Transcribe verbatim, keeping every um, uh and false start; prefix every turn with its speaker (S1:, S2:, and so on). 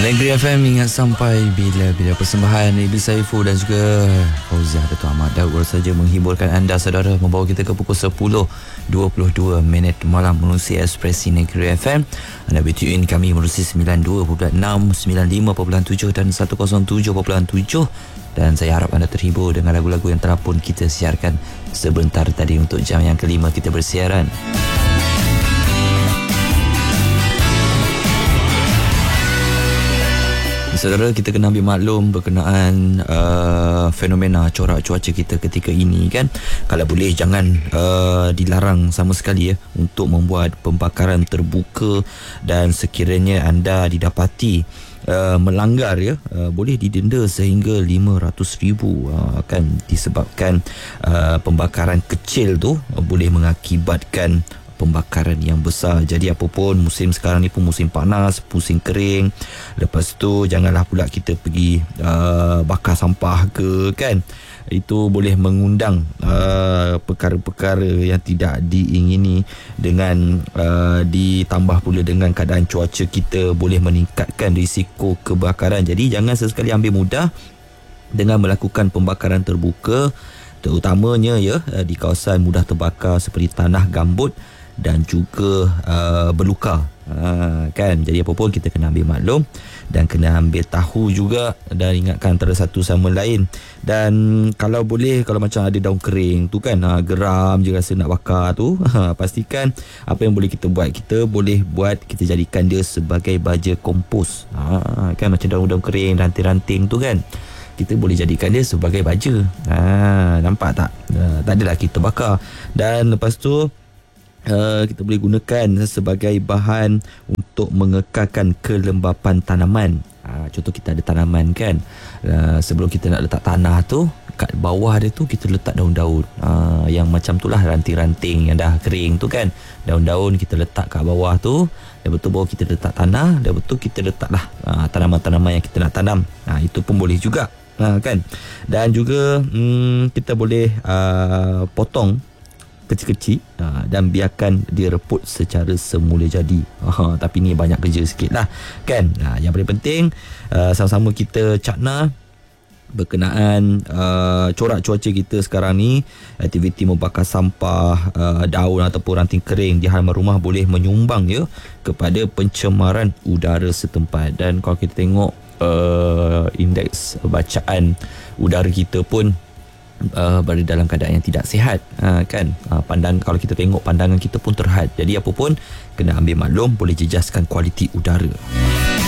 S1: Negeri F M ingat sampai bila-bila. Persembahan Ibil Saiful dan juga Fauzia Dato' Ahmad Daud saja menghiburkan anda saudara, membawa kita ke pukul sepuluh dua puluh dua minit malam menerusi Ekspresi Negeri F M. Anda betune kami menerusi sembilan puluh dua perpuluhan enam, sembilan puluh lima perpuluhan tujuh dan seratus tujuh perpuluhan tujuh. Dan saya harap anda terhibur dengan lagu-lagu yang telah pun kita siarkan sebentar tadi untuk jam yang kelima kita bersiaran. Saudara, kita kena ambil maklum berkenaan uh, fenomena corak cuaca kita ketika ini kan. Kalau boleh jangan uh, dilarang sama sekali ya untuk membuat pembakaran terbuka, dan sekiranya anda didapati uh, melanggar ya, uh, boleh didenda sehingga lima ratus ribu uh, kan, disebabkan uh, pembakaran kecil tu uh, boleh mengakibatkan pembakaran yang besar. Jadi apapun, musim sekarang ni pun musim panas, musim kering. Lepas tu janganlah pula kita pergi uh, bakar sampah ke kan. Itu boleh mengundang uh, perkara-perkara yang tidak diingini, dengan uh, ditambah pula dengan keadaan cuaca kita boleh meningkatkan risiko kebakaran. Jadi jangan sesekali ambil mudah dengan melakukan pembakaran terbuka, terutamanya ya di kawasan mudah terbakar seperti tanah gambut dan juga uh, berluka uh, kan. Jadi apa pun kita kena ambil maklum dan kena ambil tahu juga, dan ingatkan antara satu sama lain. Dan kalau boleh, kalau macam ada daun kering tu kan, ha, geram je rasa nak bakar tu, ha, pastikan apa yang boleh kita buat, kita boleh buat, kita jadikan dia sebagai baja kompos, ha, kan macam daun-daun kering, ranting-ranting tu kan, kita boleh jadikan dia sebagai baja. Ha, nampak tak? Ha, tak adalah kita bakar. Dan lepas tu Uh, kita boleh gunakan sebagai bahan untuk mengekalkan kelembapan tanaman. uh, Contoh kita ada tanaman kan, uh, sebelum kita nak letak tanah tu, kat bawah dia tu kita letak daun-daun uh, yang macam tu lah, ranting-ranting yang dah kering tu kan. Daun-daun kita letak kat bawah tu, dan betul bawah kita letak tanah, dan betul kita letak lah uh, tanaman-tanaman yang kita nak tanam. uh, Itu pun boleh juga, uh, kan. Dan juga um, kita boleh uh, potong kecil-kecil uh, dan biarkan dia reput secara semula jadi. uh, Tapi ni banyak kerja sikit lah kan. uh, Yang paling penting, uh, sama-sama kita cakna berkenaan uh, corak cuaca kita sekarang ni. Aktiviti membakar sampah, uh, daun ataupun ranting kering di halaman rumah boleh menyumbang ya kepada pencemaran udara setempat. Dan kalau kita tengok uh, indeks bacaan udara kita pun Uh, berada dalam keadaan yang tidak sihat, uh, kan. uh, pandang kalau kita tengok, pandangan kita pun terhad. Jadi apa pun kena ambil maklum, boleh jejaskan kualiti udara.